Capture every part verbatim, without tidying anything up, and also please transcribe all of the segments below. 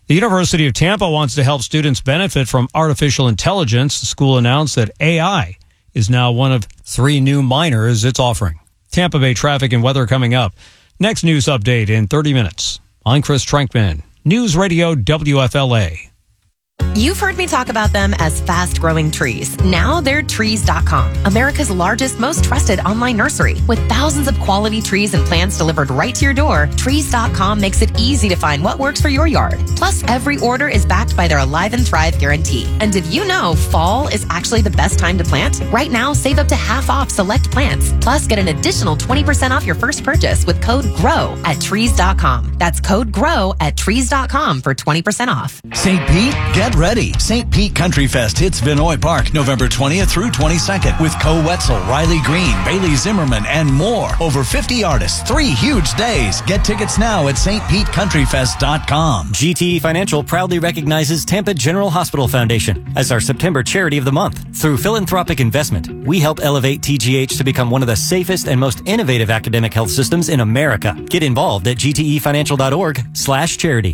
The University of Tampa wants to help students benefit from artificial intelligence. The school announced that A I is now one of three new minors it's offering. Tampa Bay traffic and weather coming up. Next news update in thirty minutes. I'm Chris Trenkman, News Radio W F L A. You've heard me talk about them as fast-growing trees. Now they're trees dot com, America's largest, most trusted online nursery. With thousands of quality trees and plants delivered right to your door, trees dot com makes it easy to find what works for your yard. Plus, every order is backed by their Alive and Thrive guarantee. And did you know fall is actually the best time to plant? Right now, save up to half off select plants. Plus, get an additional twenty percent off your first purchase with code GROW at trees dot com. That's code GROW at trees dot com for twenty percent off. Saint Pete, get ready. Saint Pete Country Fest hits Vinoy Park November twentieth through twenty-second with Co Wetzel, Riley Green, Bailey Zimmerman, and more. Over fifty artists, three huge days. Get tickets now at st pete country fest dot com. G T E Financial proudly recognizes Tampa General Hospital Foundation as our September charity of the month. Through philanthropic investment, we help elevate T G H to become one of the safest and most innovative academic health systems in America. Get involved at g t e financial dot org slash charity.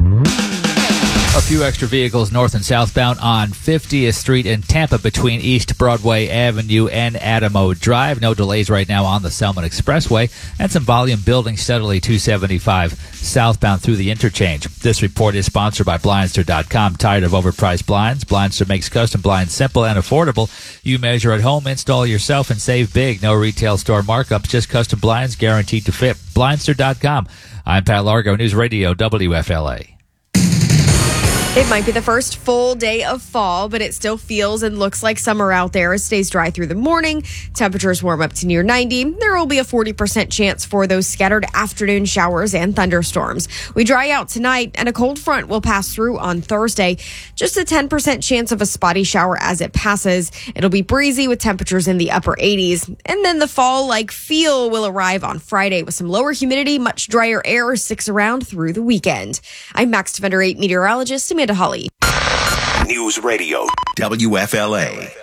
A few extra vehicles north and southbound on fiftieth Street in Tampa between East Broadway Avenue and Adamo Drive. No delays right now on the Selman Expressway, and some volume building steadily two seventy-five southbound through the interchange. This report is sponsored by Blindster dot com. Tired of overpriced blinds? Blindster makes custom blinds simple and affordable. You measure at home, install yourself, and save big. No retail store markups, just custom blinds guaranteed to fit. Blindster dot com. I'm Pat Largo, News Radio W F L A. It might be the first full day of fall, but it still feels and looks like summer out there. It stays dry through the morning. Temperatures warm up to near ninety. There will be a forty percent chance for those scattered afternoon showers and thunderstorms. We dry out tonight, and a cold front will pass through on Thursday. Just a ten percent chance of a spotty shower as it passes. It'll be breezy with temperatures in the upper eighties. And then the fall-like feel will arrive on Friday with some lower humidity, much drier air sticks around through the weekend. I'm Max Defender eight meteorologist Amanda Holly. News Radio W F L A.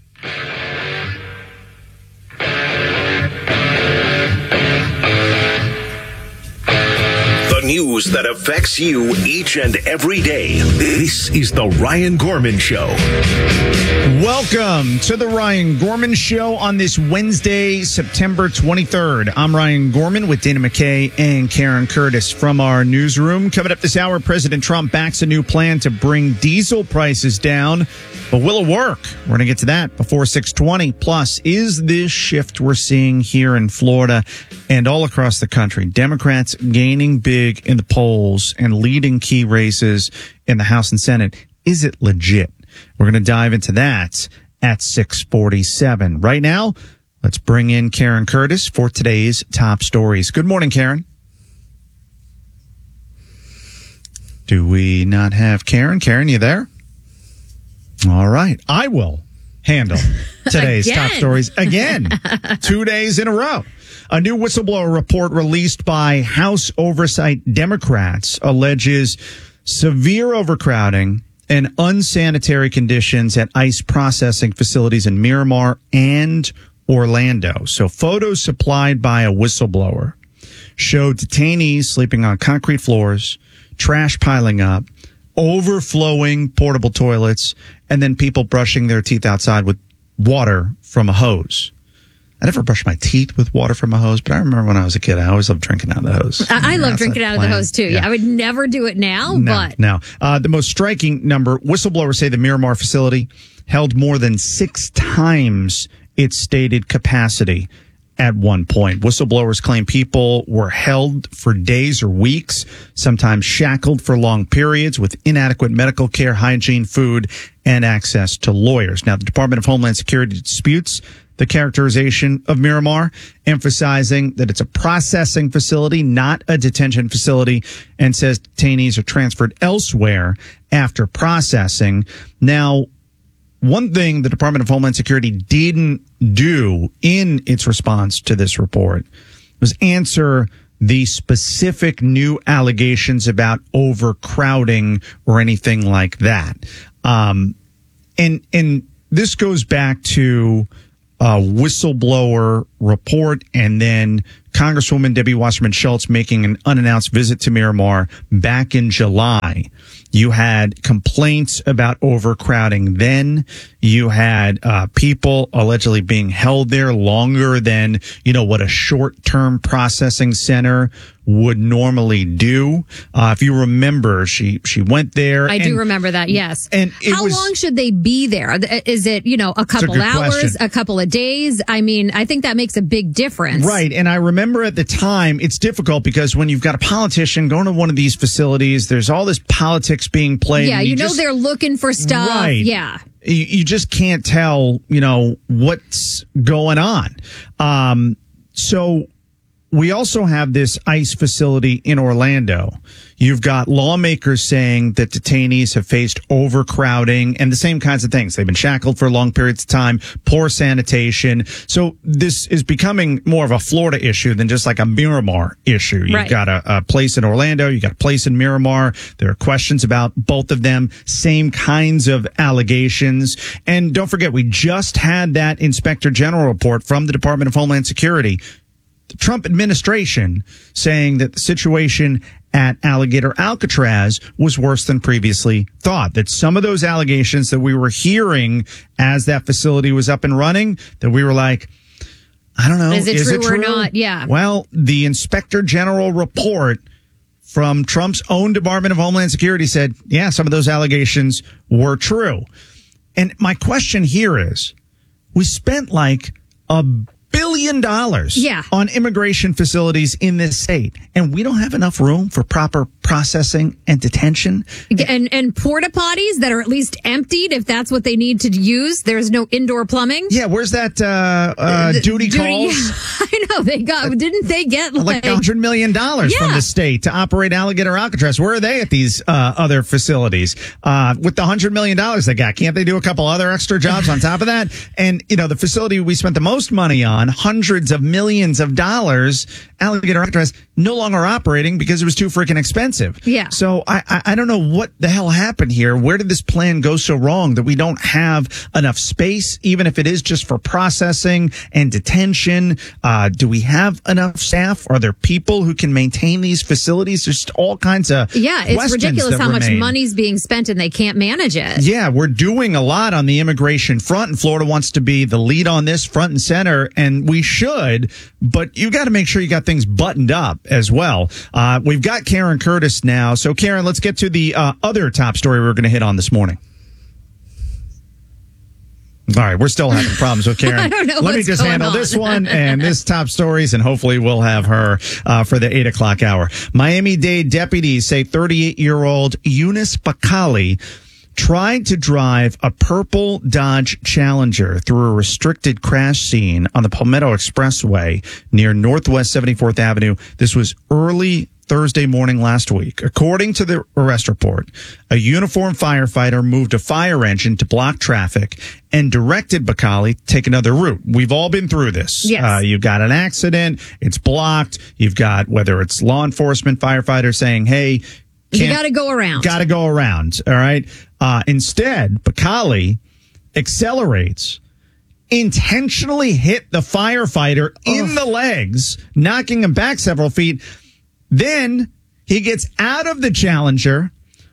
The news that affects you each and every day. This is the Ryan Gorman Show. Welcome to the Ryan Gorman Show on this Wednesday, September twenty-third. I'm Ryan Gorman with Dana McKay and Karen Curtis from our newsroom. Coming up this hour, President Trump backs a new plan to bring diesel prices down. But will it work? We're going to get to that before six twenty. Plus, is this shift we're seeing here in Florida and all across the country, Democrats gaining big in the polls and leading key races in the House and Senate, is it legit? We're going to dive into that at six forty-seven. Right now, let's bring in Karen Curtis for today's top stories. Good morning, Karen. Do we not have Karen? Karen, you there? All right. I will handle today's top stories again. Two days in a row. A new whistleblower report released by House Oversight Democrats alleges severe overcrowding and unsanitary conditions at ICE processing facilities in Miramar and Orlando. So photos supplied by a whistleblower showed detainees sleeping on concrete floors, trash piling up, overflowing portable toilets, and then people brushing their teeth outside with water from a hose. I never brushed my teeth with water from a hose, but I remember when I was a kid, I always loved drinking out of the hose. I, I love drinking out of the hose, too. Yeah. I would never do it now, no, but... No, uh, the most striking number, whistleblowers say the Miramar facility held more than six times its stated capacity at one point. Whistleblowers claim people were held for days or weeks, sometimes shackled for long periods with inadequate medical care, hygiene, food, and access to lawyers. Now, the Department of Homeland Security disputes the characterization of Miramar, emphasizing that it's a processing facility, not a detention facility, and says detainees are transferred elsewhere after processing. Now, one thing the Department of Homeland Security didn't do in its response to this report was answer the specific new allegations about overcrowding or anything like that. Um, and, and this goes back to uh, whistleblower report, and then Congresswoman Debbie Wasserman Schultz making an unannounced visit to Miramar back in July. You had complaints about overcrowding then. You had uh, people allegedly being held there longer than, you know, what a short-term processing center would normally do. Uh, if you remember, she she went there. I and, do remember that, yes. And it how was, long should they be there? Is it, you know, a couple a hours, question. a couple of days? I mean, I think that makes a big difference. Right. And I remember at the time, it's difficult because when you've got a politician going to one of these facilities, there's all this politics being played. Yeah, you, you know just, they're looking for stuff. Right. Yeah. You, you just can't tell, you know, what's going on. Um, so we also have this ICE facility in Orlando. You've got lawmakers saying that detainees have faced overcrowding and the same kinds of things. They've been shackled for long periods of time, poor sanitation. So this is becoming more of a Florida issue than just like a Miramar issue. You've right. got a, a place in Orlando. You've got a place in Miramar. There are questions about both of them. Same kinds of allegations. And don't forget, we just had that Inspector General report from the Department of Homeland Security. The Trump administration saying that the situation at Alligator Alcatraz was worse than previously thought, that some of those allegations that we were hearing as that facility was up and running, that we were like, I don't know. Is it, is true, it true or not? Yeah. Well, the Inspector General report from Trump's own Department of Homeland Security said, yeah, some of those allegations were true. And my question here is, we spent like a billion dollars yeah. on immigration facilities in this state, and we don't have enough room for proper processing and detention. And and porta potties that are at least emptied if that's what they need to use. There's no indoor plumbing. Yeah, where's that uh, uh, duty, duty calls? Yeah, I know they got. Didn't they get like, like one hundred million dollars yeah. from the state to operate Alligator Alcatraz? Where are they at these uh, other facilities? Uh, with the one hundred million dollars they got, can't they do a couple other extra jobs on top of that? And, you know, the facility we spent the most money on, hundreds of millions of dollars, Alligator Alcatraz, no longer operating because it was too freaking expensive. Yeah. So I, I, I don't know what the hell happened here. Where did this plan go so wrong that we don't have enough space, even if it is just for processing and detention? Uh, do we have enough staff? Are there people who can maintain these facilities? There's just all kinds of yeah, it's questions ridiculous that how much remain. money's being spent and they can't manage it. Yeah, we're doing a lot on the immigration front, and Florida wants to be the lead on this front and center, and we should, but you got to make sure you got things buttoned up as well. Uh, we've got Karen Curtis now. So, Karen, let's get to the uh, other top story we're going to hit on this morning. All right, we're still having problems with Karen. I don't know Let me just handle on. this one and this top stories, and hopefully we'll have her uh, for the eight o'clock hour. Miami-Dade deputies say thirty-eight-year-old Eunice Bacali tried to drive a purple Dodge Challenger through a restricted crash scene on the Palmetto Expressway near Northwest seventy-fourth Avenue. This was early Thursday morning last week. According to the arrest report, a uniformed firefighter moved a fire engine to block traffic and directed Bacali to take another route. We've all been through this. Yes. Uh, you've got an accident, it's blocked. You've got, whether it's law enforcement, firefighters saying, hey, you got to go around. Got to go around. All right. Uh, instead, Bacali accelerates, intentionally hit the firefighter in the legs, knocking him back several feet. Then he gets out of the Challenger,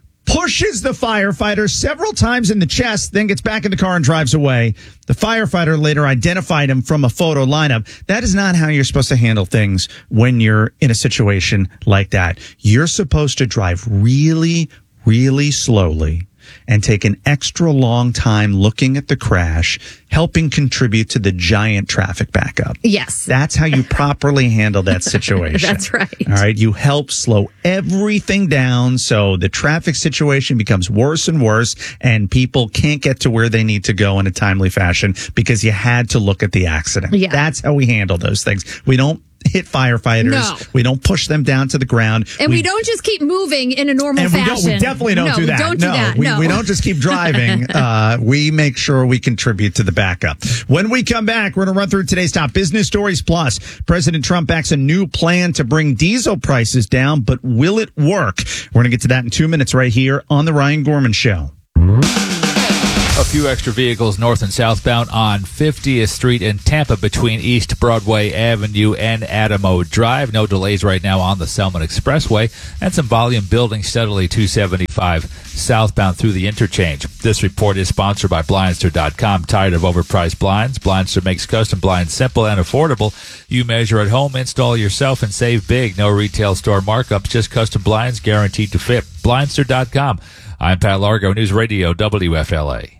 pushes the firefighter several times in the chest, then gets back in the car and drives away. The firefighter later identified him from a photo lineup. That is not how you're supposed to handle things when you're in a situation like that. You're supposed to drive really, really slowly and take an extra long time looking at the crash, helping contribute to the giant traffic backup. Yes. That's how you properly handle that situation. That's right. All right. You help slow everything down so the traffic situation becomes worse and worse and people can't get to where they need to go in a timely fashion because you had to look at the accident. Yeah. That's how we handle those things. We don't hit firefighters. No. We don't push them down to the ground. And we, we don't just keep moving in a normal and we fashion. Don't, we definitely don't no, do that. We don't no, do that. We, no, we don't just keep driving. uh, we make sure we contribute to the backup. When we come back, we're going to run through today's top business stories. Plus, President Trump backs a new plan to bring diesel prices down, but will it work? We're going to get to that in two minutes right here on The Ryan Gorman Show. A few extra vehicles north and southbound on fiftieth Street in Tampa between East Broadway Avenue and Adamo Drive. No delays right now on the Selman Expressway, and some volume building steadily two seventy-five southbound through the interchange. This report is sponsored by Blindster dot com. Tired of overpriced blinds? Blindster makes custom blinds simple and affordable. You measure at home, install yourself, and save big. No retail store markups, just custom blinds guaranteed to fit. Blindster dot com. I'm Pat Largo, News Radio W F L A.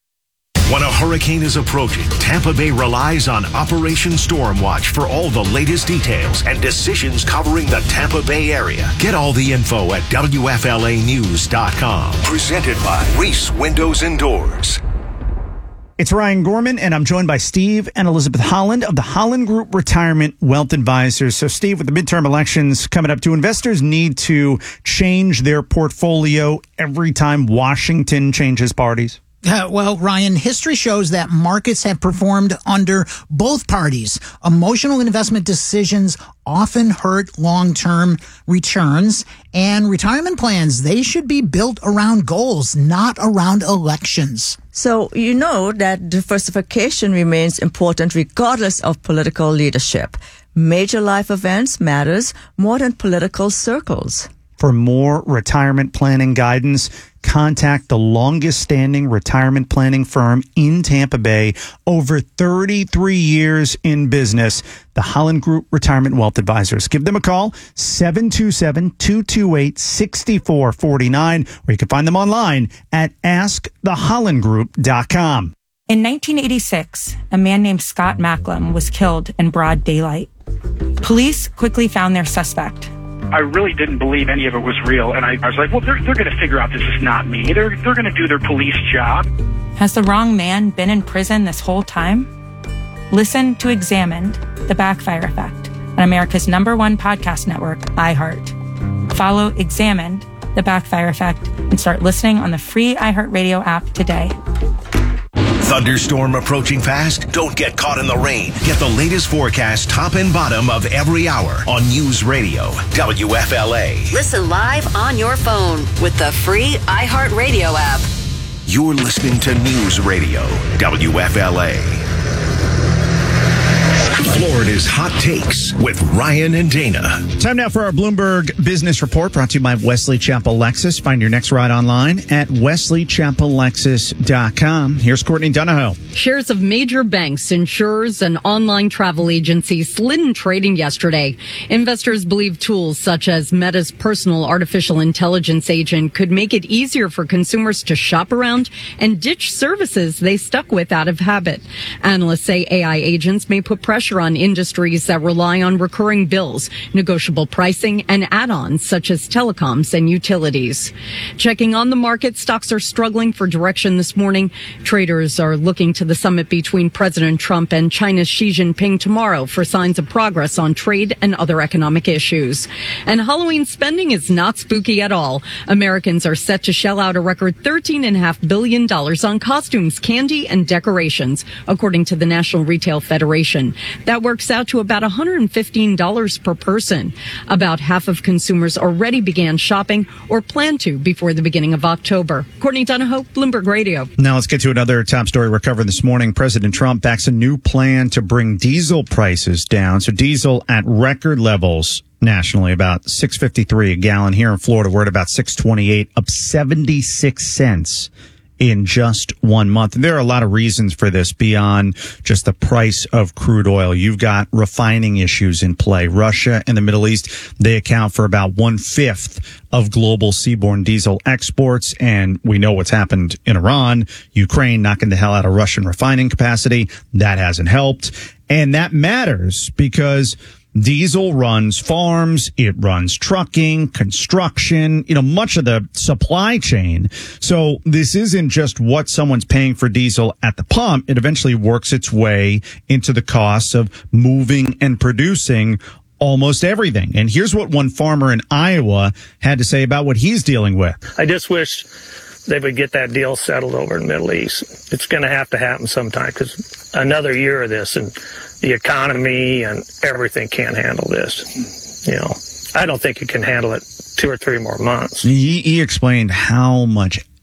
When a hurricane is approaching, Tampa Bay relies on Operation Stormwatch for all the latest details and decisions covering the Tampa Bay area. Get all the info at W F L A news dot com. Presented by Reese Windows and Doors. It's Ryan Gorman, and I'm joined by Steve and Elizabeth Holland of the Holland Group Retirement Wealth Advisors. So, Steve, with the midterm elections coming up, do investors need to change their portfolio every time Washington changes parties? Uh, well, Ryan, history shows that markets have performed under both parties. Emotional investment decisions often hurt long-term returns, and retirement plans, they should be built around goals, not around elections. So you know that diversification remains important regardless of political leadership. Major life events matters more than political circles. For more retirement planning guidance, contact the longest standing retirement planning firm in Tampa Bay, over thirty-three years in business, the Holland Group Retirement Wealth Advisors. Give them a call, seven two seven, two two eight, six four four nine, or you can find them online at ask the holland group dot com. In nineteen eighty-six, a man named Scott Macklem was killed in broad daylight. Police quickly found their suspect. I really didn't believe any of it was real, and I, I was like, well, they're, they're going to figure out this is not me. They're, they're going to do their police job. Has the wrong man been in prison this whole time? Listen to Examined, The Backfire Effect, on America's number one podcast network, iHeart. Follow Examined, The Backfire Effect, and start listening on the free iHeartRadio app today. Thunderstorm approaching fast? Don't get caught in the rain. Get the latest forecast top and bottom of every hour on News Radio W F L A. Listen live on your phone with the free iHeartRadio app. You're listening to News Radio W F L A. Florida's Hot Takes with Ryan and Dana. Time now for our Bloomberg Business Report, brought to you by Wesley Chapel Lexus. Find your next ride online at wesley chapel lexus dot com. Here's Courtney Donahoe. Shares of major banks, insurers, and online travel agencies slid in trading yesterday. Investors believe tools such as Meta's personal artificial intelligence agent could make it easier for consumers to shop around and ditch services they stuck with out of habit. Analysts say A I agents may put pressure on industries that rely on recurring bills, negotiable pricing, and add-ons such as telecoms and utilities. Checking on the market, stocks are struggling for direction this morning. Traders are looking to the summit between President Trump and China's Xi Jinping tomorrow for signs of progress on trade and other economic issues. And Halloween spending is not spooky at all. Americans are set to shell out a record thirteen point five billion dollars on costumes, candy, and decorations, according to the National Retail Federation. That works out to about one hundred fifteen dollars per person. About half of consumers already began shopping or plan to before the beginning of October. Courtney Donahoe, Bloomberg Radio. Now let's get to another top story we're covering this morning. President Trump backs a new plan to bring diesel prices down. So diesel at record levels nationally, about six fifty-three a gallon. Here in Florida, we're at about six twenty-eight, up seventy-six cents in just one month. And there are a lot of reasons for this beyond just the price of crude oil. You've got refining issues in play. Russia and the Middle East, they account for about one-fifth of global seaborne diesel exports. And we know what's happened in Iran, Ukraine knocking the hell out of Russian refining capacity. That hasn't helped. And that matters because diesel runs farms, it runs trucking, construction, you know, much of the supply chain. So this isn't just what someone's paying for diesel at the pump. It eventually works its way into the costs of moving and producing almost everything. And here's what one farmer in Iowa had to say about what he's dealing with. I just wish they would get that deal settled over in the Middle East. It's going to have to happen sometime because another year of this and the economy and everything can't handle this. You know, I don't think it can handle it two or three more months. He, he explained how much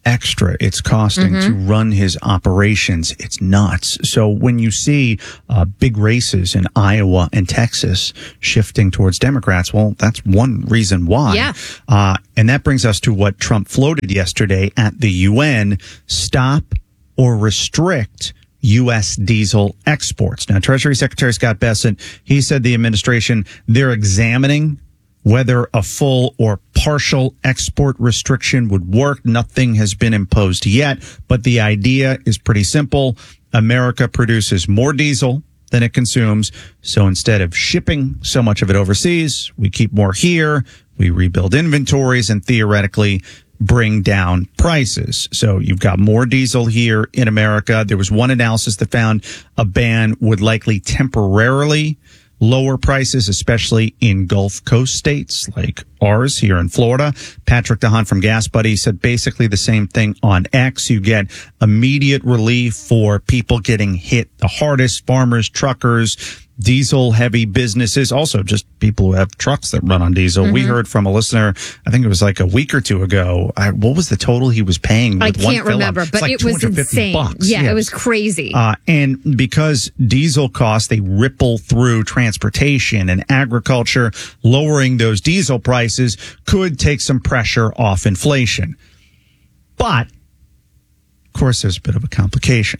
extra it's costing Mhm. to run his operations. It's nuts. So when you see uh, big races in Iowa and Texas shifting towards Democrats, well, that's one reason why. Yeah. Uh, and that brings us to what Trump floated yesterday at the U N: stop or restrict U S diesel exports. Now, Treasury Secretary Scott Bessent, he said the administration, they're examining whether a full or partial export restriction would work. Nothing has been imposed yet, but the idea is pretty simple. America produces more diesel than it consumes. So instead of shipping so much of it overseas, we keep more here. We rebuild inventories and theoretically bring down prices. So you've got more diesel here in America. There was one analysis that found a ban would likely temporarily lower prices, especially in Gulf Coast states like ours here in Florida. Patrick DeHaan from Gas Buddy said basically the same thing on X. You get immediate relief for people getting hit the hardest, farmers, truckers, diesel heavy businesses, also just people who have trucks that run on diesel. We Mhm. heard from a listener, I think it was like a week or two ago. I, what was the total he was paying? I With one can't fill-up? remember, It's but like it was two hundred fifty insane. bucks. Yeah, it was crazy. Uh, and because diesel costs, they ripple through transportation and agriculture, lowering those diesel prices could take some pressure off inflation. But, of course, there's a bit of a complication.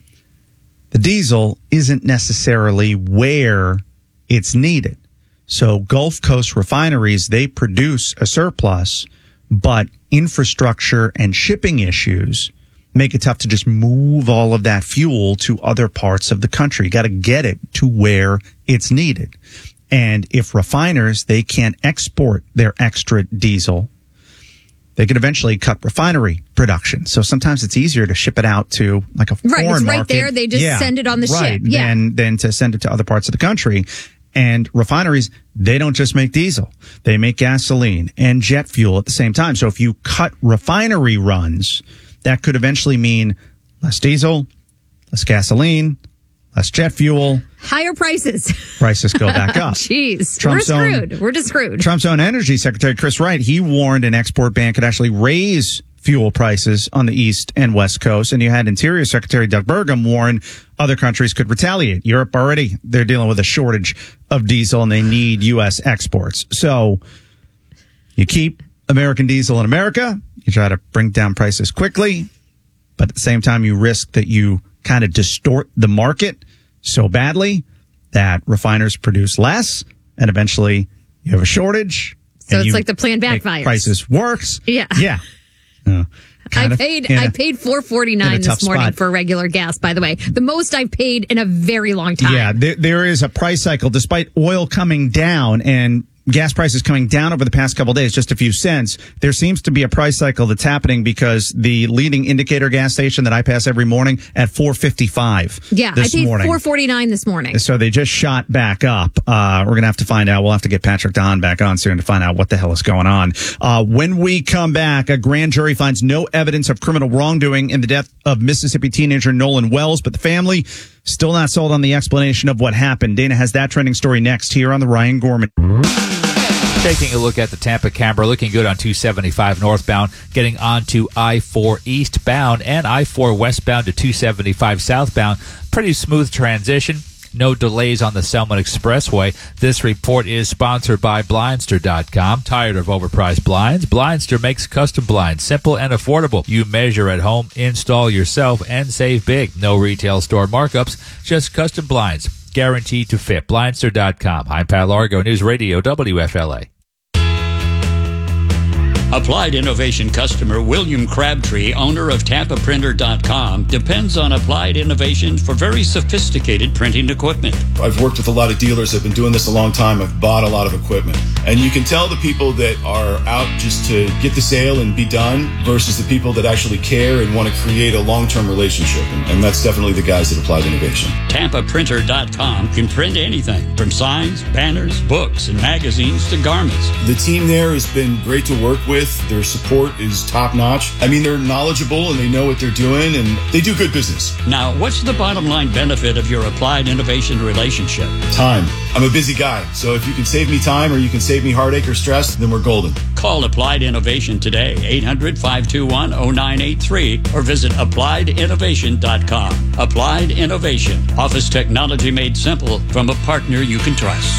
The diesel isn't necessarily where it's needed. So Gulf Coast refineries, they produce a surplus, but infrastructure and shipping issues make it tough to just move all of that fuel to other parts of the country. You got to get it to where it's needed. And if refiners, they can't export their extra diesel, they could eventually cut refinery production. So sometimes it's easier to ship it out to like a Right, foreign it's right market. there. They just send it on the right, ship. Yeah. Than, than to send it to other parts of the country. And refineries, they don't just make diesel. They make gasoline and jet fuel at the same time. So if you cut refinery runs, that could eventually mean less diesel, less gasoline, less jet fuel. Higher prices. Prices go back up. Jeez. Trump's We're own- screwed. We're just screwed. Trump's own Energy Secretary, Chris Wright, he warned an export ban could actually raise fuel prices on the East and West Coast. And you had Interior Secretary Doug Burgum warn other countries could retaliate. Europe already, they're dealing with a shortage of diesel and they need U S exports. So you keep American diesel in America. You try to bring down prices quickly, but at the same time, you risk that you kind of distort the market so badly that refiners produce less and eventually you have a shortage. So and it's you like the plan make backfires. Prices works. Yeah. Yeah. Uh, I kind of paid in I a- paid four forty in a nine tough this morning spot. for regular gas, by the way. The most I've paid in a very long time. Yeah, there, there is a price cycle. Despite oil coming down and gas prices coming down over the past couple of days, just a few cents, there seems to be a price cycle that's happening because the leading indicator gas station that I pass every morning at four fifty-five. Yeah, this I paid morning. four forty nine this morning. So they just shot back up. Uh, we're going to have to find out. We'll have to get Patrick DeHaan back on soon to find out what the hell is going on. Uh, when we come back, a grand jury finds no evidence of criminal wrongdoing in the death of Mississippi teenager Nolan Wells, but the family still not sold on the explanation of what happened. Dana has that trending story next here on the Ryan Gorman. Taking a look at the Tampa Canberra, looking good on two seventy-five northbound, getting onto I four eastbound and I four westbound to two seventy-five southbound. Pretty smooth transition. No delays on the Selman Expressway. This report is sponsored by Blindster dot com. Tired of overpriced blinds? Blindster makes custom blinds simple and affordable. You measure at home, install yourself, and save big. No retail store markups, just custom blinds. Guaranteed to fit. Blindster dot com. I'm Pat Largo, News Radio W F L A. Applied Innovation customer William Crabtree, owner of Tampa Printer dot com, depends on Applied Innovation for very sophisticated printing equipment. I've worked with a lot of dealers. I've been doing this a long time. I've bought a lot of equipment. And you can tell the people that are out just to get the sale and be done versus the people that actually care and want to create a long-term relationship. And, and that's definitely the guys at Applied Innovation. Tampa Printer dot com can print anything from signs, banners, books, and magazines to garments. The team there has been great to work with. with. Their support is top notch. I mean, they're knowledgeable and they know what they're doing and they do good business. Now, what's the bottom line benefit of your Applied Innovation relationship? Time. I'm a busy guy, so if you can save me time or you can save me heartache or stress, then we're golden. Call Applied Innovation today, eight hundred, five two one, oh nine eight three, or visit applied innovation dot com. Applied Innovation. Office technology made simple from a partner you can trust.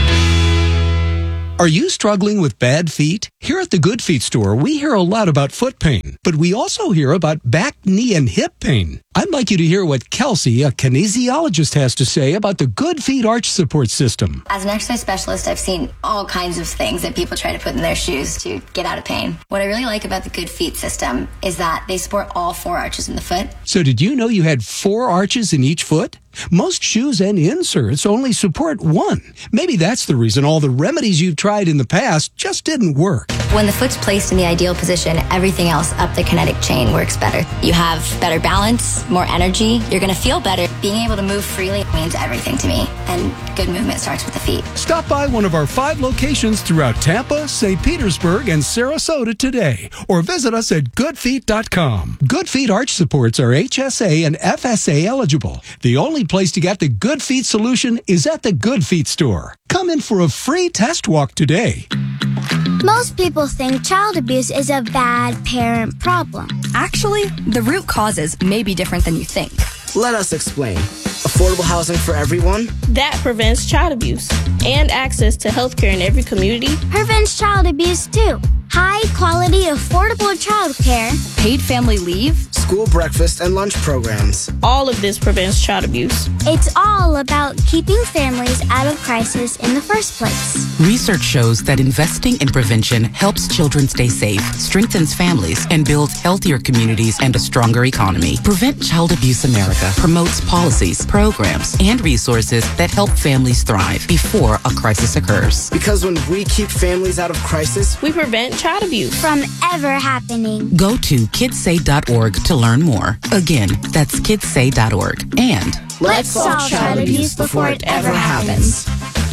Are you struggling with bad feet? Here at the Good Feet store, we hear a lot about foot pain, but we also hear about back, knee, and hip pain. I'd like you to hear what Kelsey, a kinesiologist, has to say about the Good Feet arch support system. As an exercise specialist, I've seen all kinds of things that people try to put in their shoes to get out of pain. What I really like about the Good Feet system is that they support all four arches in the foot. So did you know you had four arches in each foot? Most shoes and inserts only support one. Maybe that's the reason all the remedies you've tried in the past just didn't work. When the foot's placed in the ideal position, everything else up the kinetic chain works better. You have better balance, more energy, you're going to feel better. Being able to move freely means everything to me, and good movement starts with the feet. Stop by one of our five locations throughout Tampa, Saint Petersburg, and Sarasota today, or visit us at good feet dot com. Good Feet arch supports are H S A and F S A eligible. The only place to get the Good Feet solution is at the Good Feet store. Come in for a free test walk today. Most people think child abuse is a bad parent problem. Actually, the root causes may be different than you think. Let us explain. Affordable housing for everyone? That prevents child abuse. And access to health care in every community? Prevents child abuse too. High quality, affordable child care. Paid family leave. School breakfast and lunch programs. All of this prevents child abuse. It's all about keeping families out of crisis in the first place. Research shows that investing in prevention helps children stay safe, strengthens families, and builds healthier communities and a stronger economy. Prevent Child Abuse America promotes policies, programs, and resources that help families thrive before a crisis occurs. Because when we keep families out of crisis, we prevent child abuse from ever happening. Go to kids say dot org to learn more. Again, that's kids say dot org. And let's solve child abuse before it ever happens.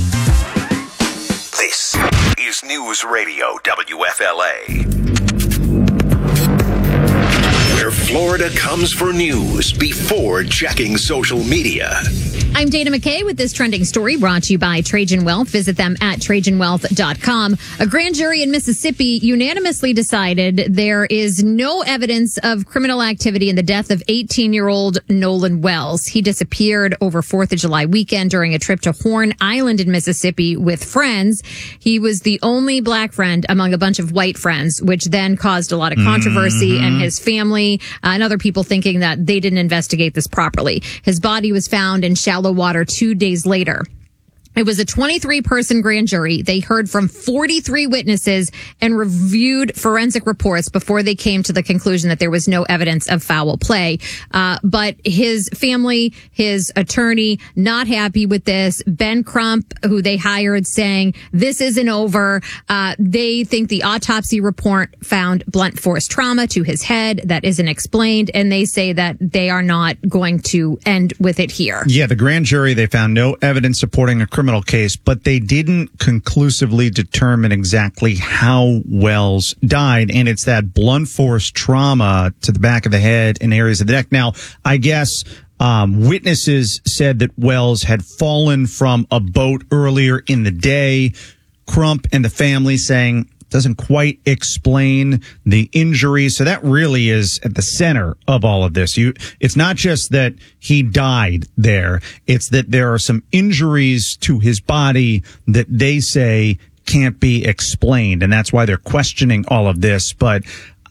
This is News Radio W F L A, where Florida comes for news before checking social media. I'm Dana McKay with this trending story brought to you by Trajan Wealth. Visit them at trajan wealth dot com. A grand jury in Mississippi unanimously decided there is no evidence of criminal activity in the death of eighteen-year-old Nolan Wells. He disappeared over fourth of July weekend during a trip to Horn Island in Mississippi with friends. He was the only black friend among a bunch of white friends, which then caused a lot of controversy mm-hmm. and his family uh, and other people thinking that they didn't investigate this properly. His body was found in shallow water two days later. It was a twenty-three person grand jury. They heard from forty-three witnesses and reviewed forensic reports before they came to the conclusion that there was no evidence of foul play. Uh, but his family, his attorney, not happy with this. Ben Crump, who they hired, saying this isn't over. Uh, they think the autopsy report found blunt force trauma to his head that isn't explained. And they say that they are not going to end with it here. Yeah, the grand jury, they found no evidence supporting a criminal case, but they didn't conclusively determine exactly how Wells died. And it's that blunt force trauma to the back of the head and areas of the neck. Now, I guess um, witnesses said that Wells had fallen from a boat earlier in the day. Crump and the family saying doesn't quite explain the injury. So that really is at the center of all of this. You, it's not just that he died there. It's that there are some injuries to his body that they say can't be explained. And that's why they're questioning all of this. But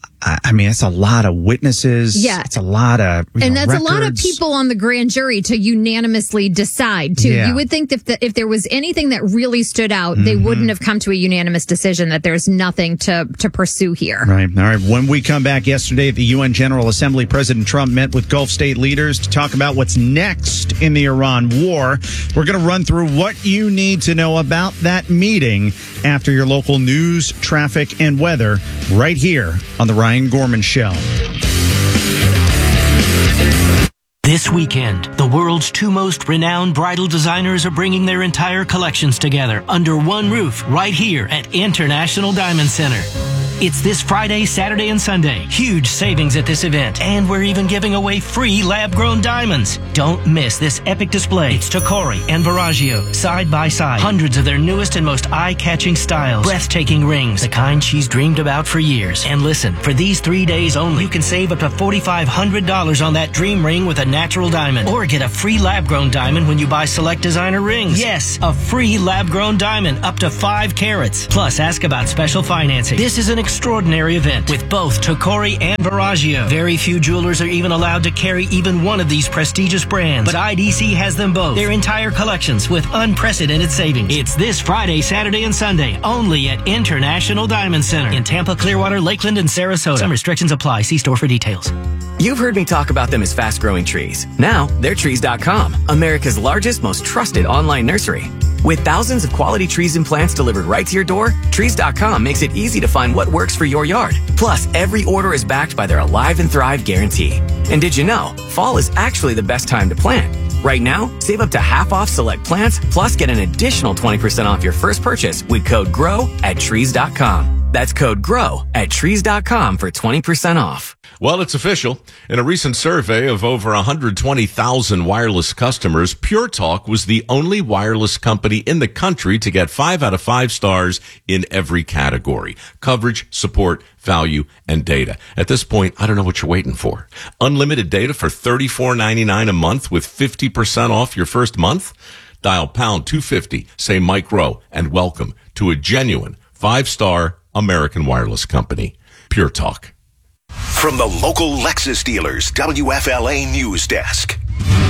I mean, it's a lot of witnesses. Yeah. It's a lot of, you and know, that's records. a lot of people on the grand jury to unanimously decide, too. Yeah. You would think that if, the, if there was anything that really stood out, mm-hmm. they wouldn't have come to a unanimous decision that there's nothing to, to pursue here. Right. All right. When we come back yesterday at the U N General Assembly, President Trump met with Gulf state leaders to talk about what's next in the Iran war. We're going to run through what you need to know about that meeting after your local news, traffic, and weather right here on the Ryan Gorman Show. This weekend, the world's two most renowned bridal designers are bringing their entire collections together under one roof right here at International Diamond Center. It's this Friday, Saturday, and Sunday. Huge savings at this event. And we're even giving away free lab-grown diamonds. Don't miss this epic display. It's Tocori and Verragio, side by side. Hundreds of their newest and most eye-catching styles. Breathtaking rings, the kind she's dreamed about for years. And listen, for these three days only, you can save up to four thousand five hundred dollars on that dream ring with a natural diamond. Or get a free lab-grown diamond when you buy select designer rings. Yes, a free lab-grown diamond up to five carats. Plus, ask about special financing. This is an extraordinary event with both Tocori and Verragio. Very few jewelers are even allowed to carry even one of these prestigious brands. But I D C has them both. Their entire collections with unprecedented savings. It's this Friday, Saturday, and Sunday only at International Diamond Center in Tampa, Clearwater, Lakeland, and Sarasota. Some restrictions apply. See store for details. You've heard me talk about them as fast-growing trees. Now, they're trees dot com, America's largest, most trusted online nursery. With thousands of quality trees and plants delivered right to your door, trees dot com makes it easy to find what works for your yard. Plus, every order is backed by their Alive and Thrive guarantee. And did you know, fall is actually the best time to plant? Right now, save up to half off select plants, plus get an additional twenty percent off your first purchase with code GROW at trees dot com. That's code GROW at trees dot com for twenty percent off. Well, it's official. In a recent survey of over one hundred twenty thousand wireless customers, Pure Talk was the only wireless company in the country to get five out of five stars in every category: coverage, support, value, and data. At this point, I don't know what you're waiting for. Unlimited data for thirty-four ninety-nine a month with fifty percent off your first month? Dial pound two fifty, say Mike Rowe, and welcome to a genuine five-star American wireless company. Pure Talk. From the local Lexus dealers, W F L A News Desk.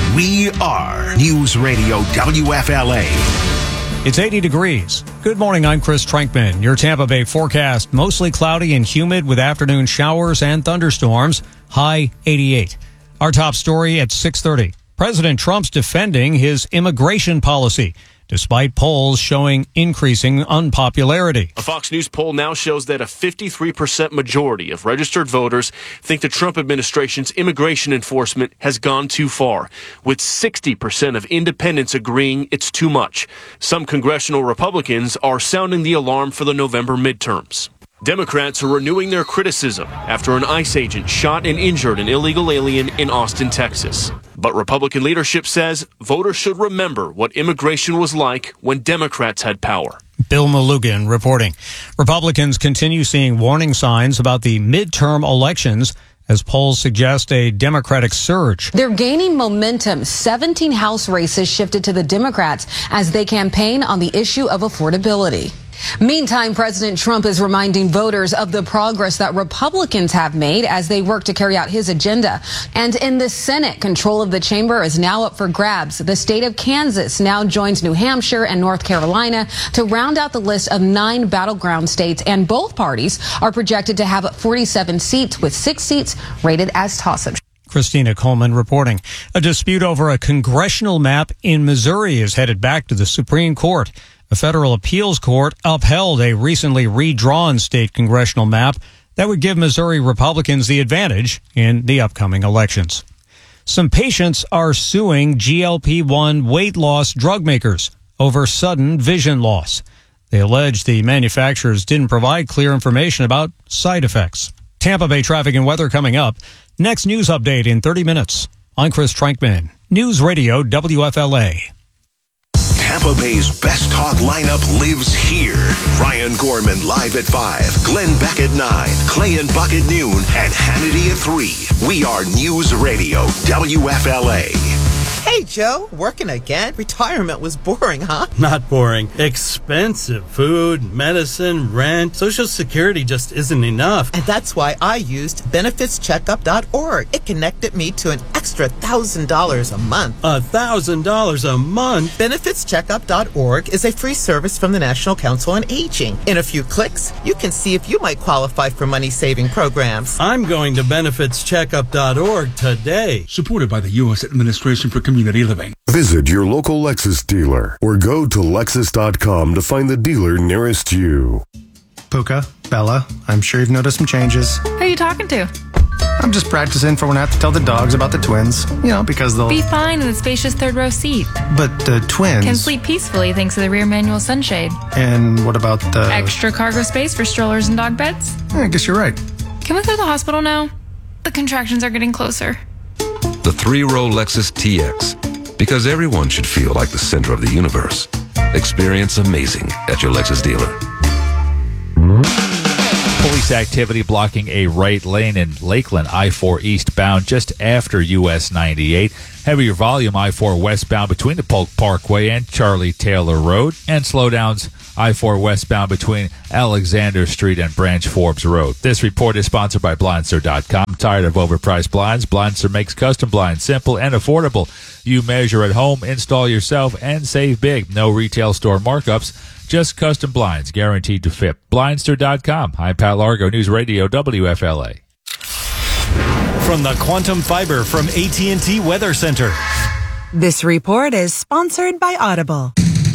We are News Radio W F L A. It's eighty degrees. Good morning, I'm Chris Trankman. Your Tampa Bay forecast, mostly cloudy and humid with afternoon showers and thunderstorms. High eighty-eight. Our top story at six thirty. President Trump's defending his immigration policy, despite polls showing increasing unpopularity. A Fox News poll now shows that a fifty-three percent majority of registered voters think the Trump administration's immigration enforcement has gone too far, with sixty percent of independents agreeing it's too much. Some congressional Republicans are sounding the alarm for the November midterms. Democrats are renewing their criticism after an ICE agent shot and injured an illegal alien in Austin, Texas. But Republican leadership says voters should remember what immigration was like when Democrats had power. Bill Malugin reporting. Republicans continue seeing warning signs about the midterm elections as polls suggest a Democratic surge. They're gaining momentum. seventeen House races shifted to the Democrats as they campaign on the issue of affordability. Meantime, President Trump is reminding voters of the progress that Republicans have made as they work to carry out his agenda. And in the Senate, control of the chamber is now up for grabs. The state of Kansas now joins New Hampshire and North Carolina to round out the list of nine battleground states, and both parties are projected to have forty-seven seats, with six seats rated as toss-ups. Christina Coleman reporting. A dispute over a congressional map in Missouri is headed back to the Supreme Court. A federal appeals court upheld a recently redrawn state congressional map that would give Missouri Republicans the advantage in the upcoming elections. Some patients are suing G L P one weight loss drug makers over sudden vision loss. They allege the manufacturers didn't provide clear information about side effects. Tampa Bay traffic and weather coming up. Next news update in thirty minutes. I'm Chris Trankman. News Radio W F L A. Tampa Bay's best talk lineup lives here. Ryan Gorman live at five, Glenn Beck at nine, Clay and Buck at noon, and Hannity at three. We are News Radio W F L A. Hey, Joe, working again? Retirement was boring, huh? Not boring. Expensive. Food, medicine, rent. Social Security just isn't enough. And that's why I used benefits checkup dot org. It connected me to an extra one thousand dollars a month. A one thousand dollars a month? benefits checkup dot org is a free service from the National Council on Aging. In a few clicks, you can see if you might qualify for money-saving programs. I'm going to benefits checkup dot org today. Supported by the U S Administration for Community Living. Visit your local Lexus dealer or go to Lexus dot com to find the dealer nearest you. Puka, Bella, I'm sure you've noticed some changes. Who are you talking to? I'm just practicing for when I have to tell the dogs about the twins. You know, because they'll... Be fine in the spacious third row seat. But the twins... Can sleep peacefully thanks to the rear manual sunshade. And what about the... Extra cargo space for strollers and dog beds? I guess you're right. Can we go to the hospital now? The contractions are getting closer. The three-row Lexus T X. Because everyone should feel like the center of the universe. Experience amazing at your Lexus dealer. Police activity blocking a right lane in Lakeland, I four eastbound just after U S ninety-eight. Heavier volume I four westbound between the Polk Parkway and Charlie Taylor Road. And slowdowns I four westbound between Alexander Street and Branch Forbes Road. This report is sponsored by Blindster dot com. Tired of overpriced blinds? Blindster makes custom blinds simple and affordable. You measure at home, install yourself, and save big. No retail store markups. Just custom blinds, guaranteed to fit. Blindster dot com. I'm Pat Largo, News Radio W F L A. From the Quantum Fiber from A T and T Weather Center. This report is sponsored by Audible.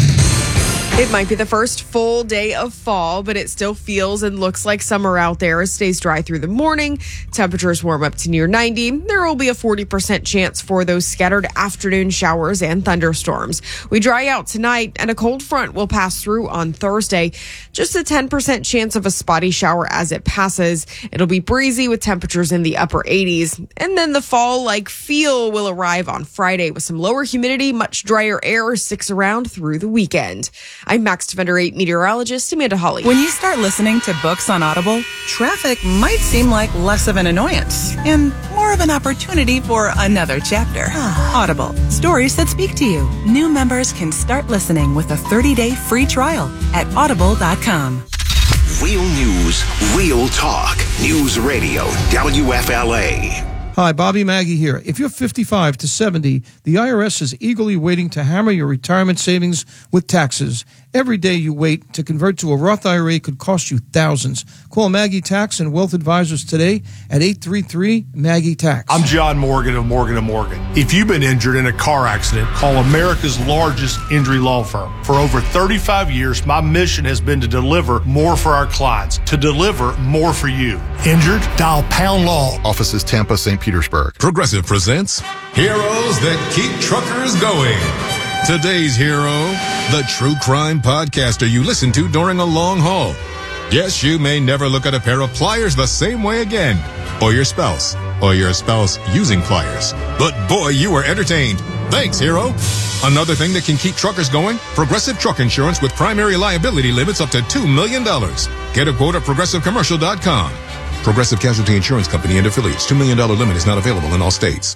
It might be the first full day of fall, but it still feels and looks like summer out there. It stays dry through the morning. Temperatures warm up to near ninety. There will be a forty percent chance for those scattered afternoon showers and thunderstorms. We dry out tonight, and a cold front will pass through on Thursday. Just a ten percent chance of a spotty shower as it passes. It'll be breezy with temperatures in the upper eighties. And then the fall-like feel will arrive on Friday with some lower humidity, much drier air sticks around through the weekend. I'm Max Defender eight meteorologist Amanda Hawley. When you start listening to books on Audible, traffic might seem like less of an annoyance and more of an opportunity for another chapter. Audible, stories that speak to you. New members can start listening with a thirty-day free trial at audible dot com. Real news, real talk. News Radio W F L A. Hi, Bobby Maggie here. If you're fifty-five to seventy, the I R S is eagerly waiting to hammer your retirement savings with taxes. Every day you wait to convert to a Roth I R A could cost you thousands. Call Maggie Tax and Wealth Advisors today at eight three three, Maggie Tax. I'm John Morgan of Morgan and Morgan. If you've been injured in a car accident, call America's largest injury law firm. For over thirty-five years, my mission has been to deliver more for our clients, to deliver more for you. Injured? Dial Pound Law. Offices Tampa, Saint Petersburg. Progressive presents Heroes That Keep Truckers Going. Today's hero, the true crime podcaster you listen to during a long haul. Yes, you may never look at a pair of pliers the same way again, or your spouse, or your spouse using pliers. But boy, you were entertained. Thanks, hero. Another thing that can keep truckers going, Progressive Truck Insurance with primary liability limits up to two million dollars. Get a quote at progressive commercial dot com. Progressive Casualty Insurance Company and affiliates. two million dollars limit is not available in all states.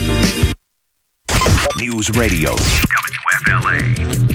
News Radio W F L A.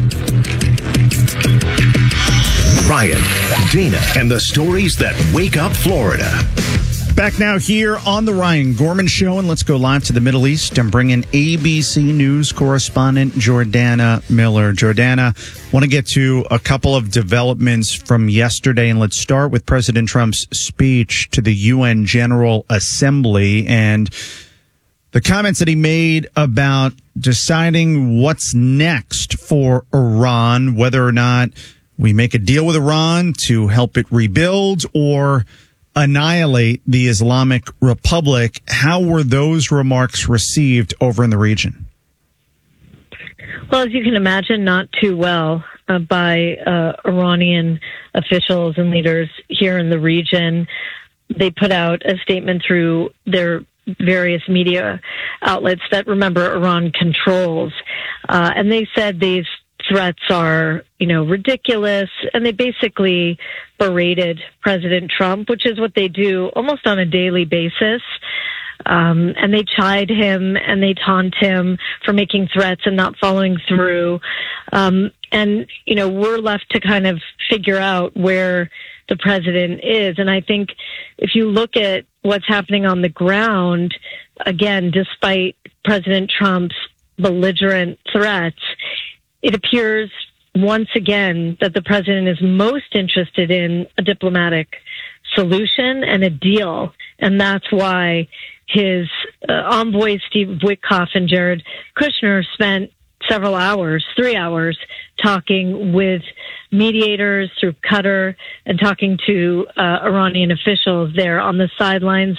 Ryan, Dana, and the stories that wake up Florida. Back now here on the Ryan Gorman Show, and let's go live to the Middle East and bring in A B C News correspondent Jordana Miller. Jordana, want to get to a couple of developments from yesterday, and let's start with President Trump's speech to the U N General Assembly and the comments that he made about deciding what's next for Iran, whether or not we make a deal with Iran to help it rebuild or annihilate the Islamic Republic. How were those remarks received over in the region? Well, as you can imagine, not too well uh, by uh, Iranian officials and leaders here in the region. They put out a statement through their various media outlets that, remember, Iran controls. Uh, and they said these threats are, you know, ridiculous. And they basically berated President Trump, which is what they do almost on a daily basis. Um, and they chide him and they taunt him for making threats and not following through. Um, and, you know, we're left to kind of figure out where the president is. And I think if you look at what's happening on the ground, again, despite President Trump's belligerent threats, it appears once again that the president is most interested in a diplomatic solution and a deal. And that's why his uh, envoys, Steve Witkoff and Jared Kushner, spent several hours, three hours, talking with mediators through Qatar and talking to uh, Iranian officials there on the sidelines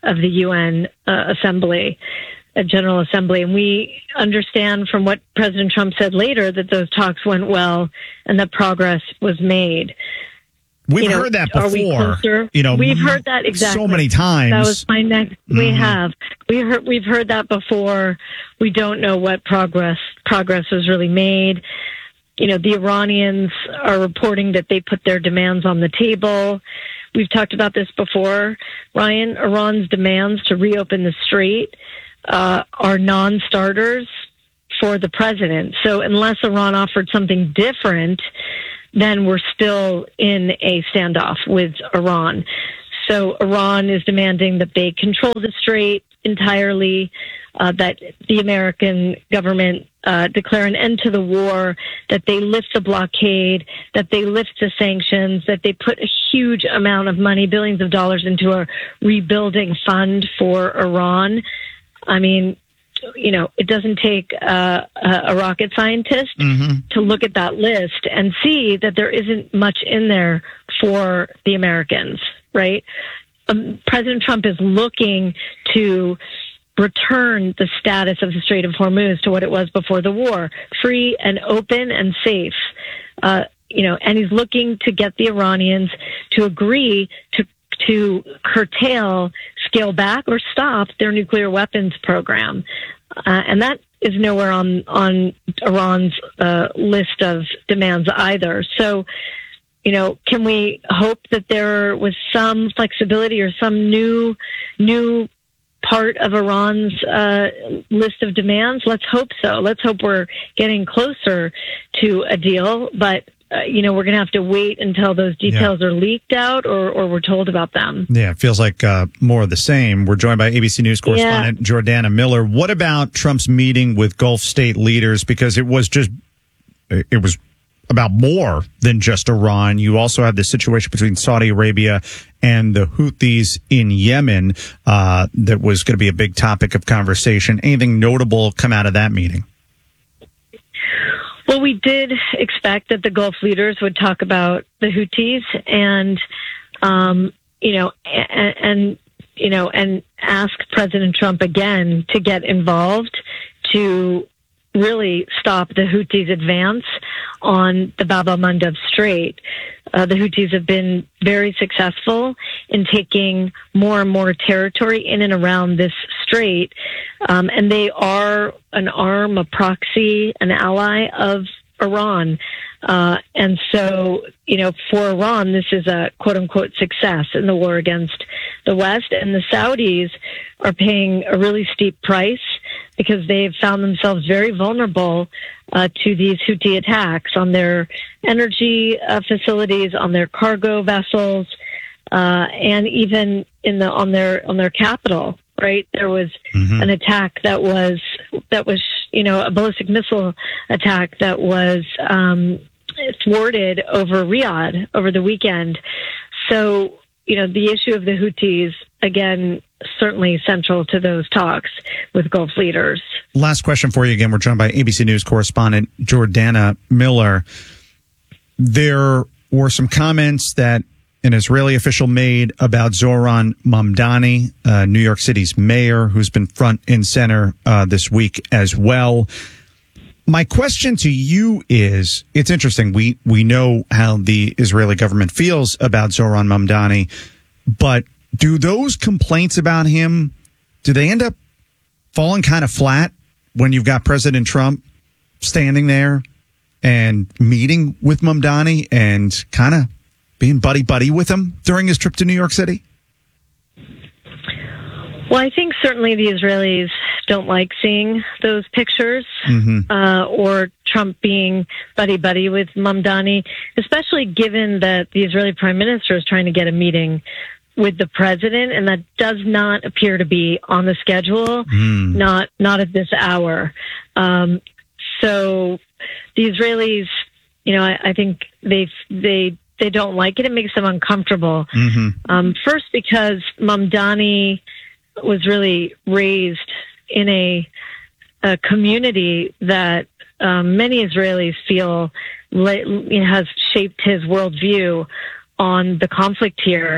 of the U N uh, Assembly, uh, General Assembly. And we understand from what President Trump said later that those talks went well and that progress was made. We've You know, heard that are we before. closer? You know, we've heard that exactly so many times. That was my next. We Mhm. have we heard we've heard that before. We don't know what progress progress was really made. You know, the Iranians are reporting that they put their demands on the table. We've talked about this before, Ryan. Iran's demands to reopen the strait uh, are non-starters for the president. So unless Iran offered something different, then we're still in a standoff with Iran. So Iran is demanding that they control the strait entirely, uh, that the American government uh, declare an end to the war, that they lift the blockade, that they lift the sanctions, that they put a huge amount of money, billions of dollars, into a rebuilding fund for Iran. I mean, you know, it doesn't take uh, a rocket scientist Mm-hmm. to look at that list and see that there isn't much in there for the Americans, right? Um, President Trump is looking to return the status of the Strait of Hormuz to what it was before the war, free and open and safe. Uh, you know, and he's looking to get the Iranians to agree to to curtail, scale back, or stop their nuclear weapons program. Uh, and that is nowhere on, on Iran's uh, list of demands either. So, you know, can we hope that there was some flexibility or some new, new part of Iran's uh, list of demands? Let's hope so. Let's hope we're getting closer to a deal. But Uh, you know, we're going to have to wait until those details are leaked out or, or we're told about them. Yeah, it feels like uh, more of the same. We're joined by A B C News correspondent Jordana Miller. What about Trump's meeting with Gulf state leaders? Because it was just, it was about more than just Iran. You also have the situation between Saudi Arabia and the Houthis in Yemen uh, that was going to be a big topic of conversation. Anything notable come out of that meeting? Well, we did expect that the Gulf leaders would talk about the Houthis and, um, you know, and, and, you know, and ask President Trump again to get involved to really stop the Houthis' advance on the Bab el-Mandeb Strait. Uh, the Houthis have been very successful in taking more and more territory in and around this strait, um, and they are an arm, a proxy, an ally of Iran. Uh, and so, you know, for Iran, this is a quote-unquote success in the war against the West, and the Saudis are paying a really steep price because they've found themselves very vulnerable uh, to these Houthi attacks on their energy uh, facilities, on their cargo vessels, uh, and even in the on their on their capital. Right, there was mm-hmm. an attack that was that was you know a ballistic missile attack that was um, thwarted over Riyadh over the weekend. So you know the issue of the Houthis, again, certainly central to those talks with Gulf leaders. Last question for you again. We're joined by A B C News correspondent Jordana Miller. There were some comments that an Israeli official made about Zohran Mamdani, uh, New York City's mayor, who's been front and center uh, this week as well. My question to you is, it's interesting. We, we know how the Israeli government feels about Zohran Mamdani, but do those complaints about him, do they end up falling kind of flat when you've got President Trump standing there and meeting with Mamdani and kind of being buddy-buddy with him during his trip to New York City? Well, I think certainly the Israelis don't like seeing those pictures mm-hmm. uh, or Trump being buddy-buddy with Mamdani, especially given that the Israeli prime minister is trying to get a meeting with the president, and that does not appear to be on the schedule, mm. not not at this hour. Um, so the Israelis, you know, I, I think they they they don't like it. It makes them uncomfortable. Mm-hmm. Um, first, because Mamdani was really raised in a, a community that um, many Israelis feel le- has shaped his worldview on the conflict here.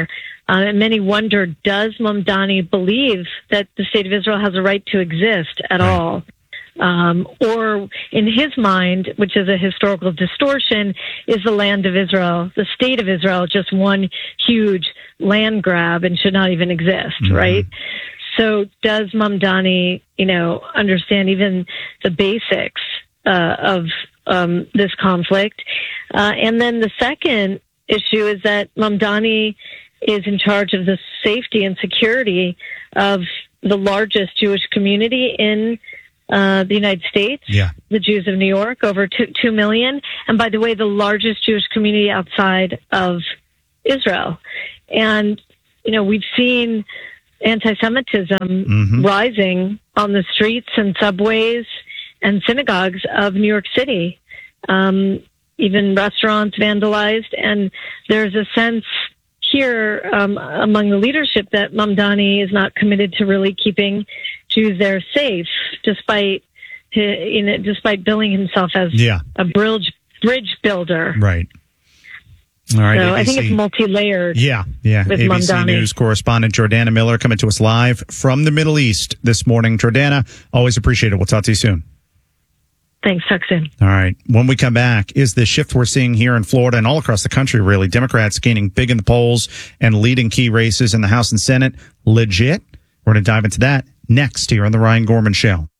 Uh, and many wonder, does Mamdani believe that the state of Israel has a right to exist at all? Um, or in his mind, which is a historical distortion, is the land of Israel, the state of Israel, just one huge land grab and should not even exist, mm-hmm. right? So does Mamdani, you know, understand even the basics uh, of um, this conflict? Uh, and then the second issue is that Mamdani is in charge of the safety and security of the largest Jewish community in uh, the United States, yeah. the Jews of New York, over two, two million. And by the way, the largest Jewish community outside of Israel. And, you know, we've seen anti-Semitism mm-hmm. rising on the streets and subways and synagogues of New York City, um, even restaurants vandalized. And there's a sense here um, among the leadership that Mamdani is not committed to really keeping Jews there safe, despite you know, despite billing himself as yeah. a bridge bridge builder. Right. All right. So A B C. I think it's multi-layered. Yeah, yeah. With A B C Mamdani. News correspondent Jordana Miller coming to us live from the Middle East this morning. Jordana, always appreciate it. We'll talk to you soon. Thanks. Talk soon. All right. When we come back, is the shift we're seeing here in Florida and all across the country, really, Democrats gaining big in the polls and leading key races in the House and Senate, legit? We're going to dive into that next here on the Ryan Gorman Show.